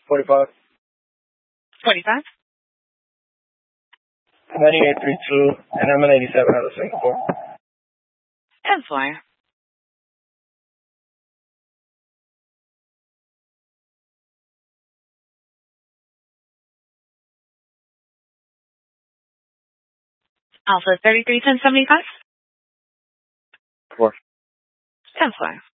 45. 45. 9832, and I'm an 87 out of Singapore. 10-4. Alpha 33 1075. 4. 10-4.